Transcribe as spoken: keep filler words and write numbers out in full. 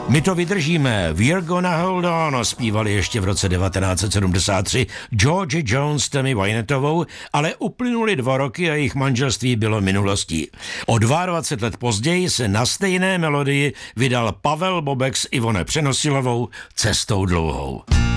My to vydržíme. We're gonna hold on zpívali ještě v roce devatenáct set sedmdesát tři George Jones s Tammy Wynettovou, ale uplynuly dva roky a jejich manželství bylo minulostí. O dvacet dva let později se na stejné melodii vydal Pavel Bobek s Ivone Přenosilovou Cestou dlouhou.